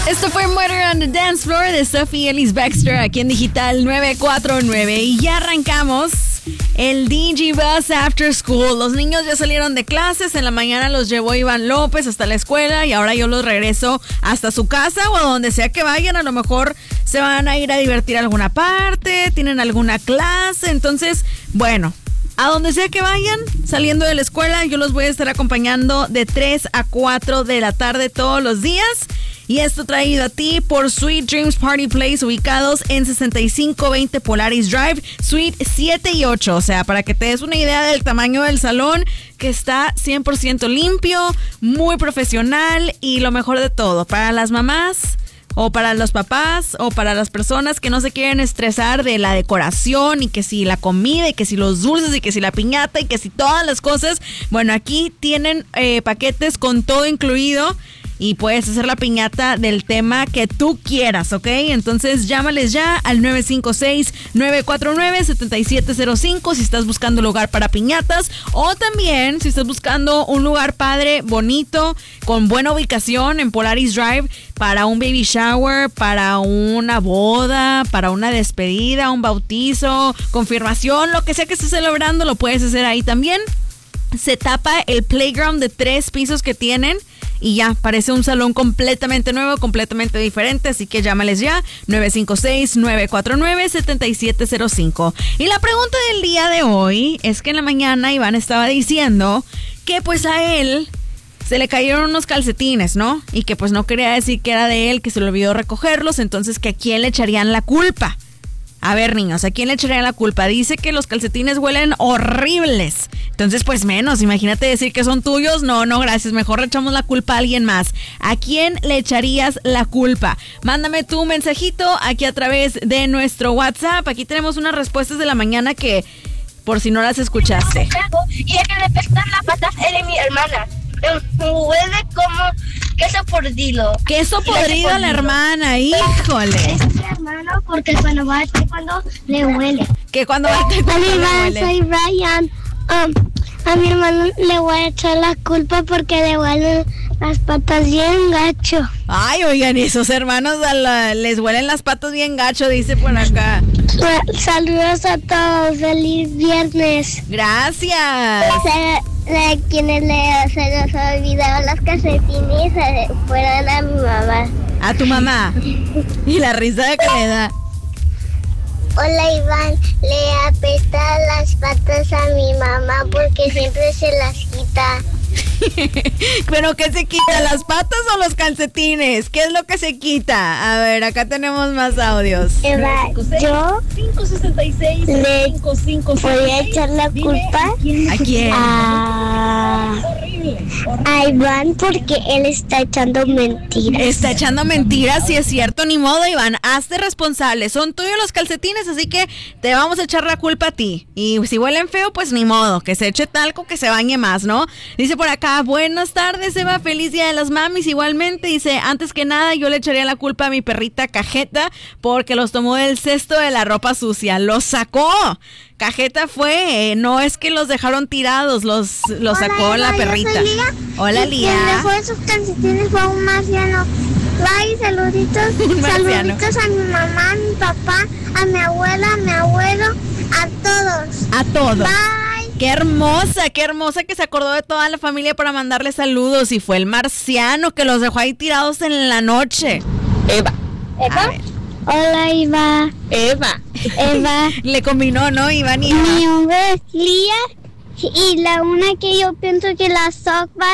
Esto fue Murder on the Dance Floor de Sophie Ellis Bextor aquí en Digital 949 y ya arrancamos el DG Bus After School. Los niños ya salieron de clases, en la mañana los llevó Iván López hasta la escuela y ahora yo los regreso hasta su casa o a donde sea que vayan. A lo mejor se van a ir a divertir a alguna parte, tienen alguna clase, entonces, bueno, a donde sea que vayan, saliendo de la escuela, yo los voy a estar acompañando de 3 a 4 de la tarde todos los días. Y esto traído a ti por Sweet Dreams Party Place, ubicados en 6520 Polaris Drive, Suite 7 y 8. O sea, para que te des una idea del tamaño del salón, que está 100% limpio, muy profesional y lo mejor de todo, para las mamás o para los papás o para las personas que no se quieren estresar de la decoración y que si la comida y que si los dulces y que si la piñata y que si todas las cosas. Bueno, aquí tienen paquetes con todo incluido y puedes hacer la piñata del tema que tú quieras, ¿ok? Entonces llámales ya al 956-949-7705 si estás buscando lugar para piñatas, o también si estás buscando un lugar padre, bonito, con buena ubicación en Polaris Drive para un baby shower, para una boda, para una despedida, un bautizo, confirmación, lo que sea que estés celebrando, lo puedes hacer ahí también. Se tapa el playground de 3 pisos que tienen y ya, parece un salón completamente nuevo, completamente diferente, así que llámales ya, 956-949-7705. Y la pregunta del día de hoy es que en la mañana Iván estaba diciendo que pues a él se le cayeron unos calcetines, ¿no? Y que pues no quería decir que era de él, que se le olvidó recogerlos, entonces que a quién le echarían la culpa. A ver, niños, ¿a quién le echarían la culpa? Dice que los calcetines huelen horribles. Entonces, pues menos. Imagínate decir que son tuyos. No, gracias. Mejor le echamos la culpa a alguien más. ¿A quién le echarías la culpa? Mándame tu mensajito aquí a través de nuestro WhatsApp. Aquí tenemos unas respuestas de la mañana que, por si no las escuchaste. Y el que le pescan la pata es mi hermana. Huele como queso podrido. Queso podrido a la hermana, híjole. Es mi hermano porque cuando va a taekwondo le huele. Que cuando va a taekwondo le huele. Soy Ryan. A mi hermano le voy a echar la culpa porque le huelen las patas bien gacho. Ay, oigan, esos hermanos les huelen las patas bien gacho, dice por acá. Saludos a todos, feliz viernes. Gracias. De quienes se les olvidaron los calcetines fueron a mi mamá. ¿A tu mamá? Y la risa de que le da. Hola Iván, le apesta las patas a mi mamá porque siempre se las quita. ¿Pero qué se quita? ¿Las patas o los calcetines? ¿Qué es lo que se quita? A ver, acá tenemos más audios. Eva, yo 566 le voy a echar la culpa. ¿A quién? A Iván porque él está echando mentiras. Está echando mentiras, si es cierto, ni modo, Iván, hazte responsable. Son tuyos los calcetines, así que te vamos a echar la culpa a ti. Y si huelen feo, pues ni modo, que se eche talco, que se bañe más, ¿no? Dice por acá, buenas tardes, Eva, feliz día de las mamis. Igualmente, dice, antes que nada, yo le echaría la culpa a mi perrita Cajeta porque los tomó del cesto de la ropa sucia. Los sacó. Cajeta fue, no es que los dejaron tirados, los sacó Hola, la perrita. Yo soy Lía. Hola, Lía. Quien dejó esos calcetines fue un marciano. Bye, saluditos. Saluditos a mi mamá, a mi papá, a mi abuela, a mi abuelo, a todos. A todos. Bye. Qué hermosa que se acordó de toda la familia para mandarle saludos. Y fue el marciano que los dejó ahí tirados en la noche. Eva. A ver. Hola, Eva. Eva. Le combinó, ¿no, Iván? Mi nombre es Lía y la una que yo pienso que la sopa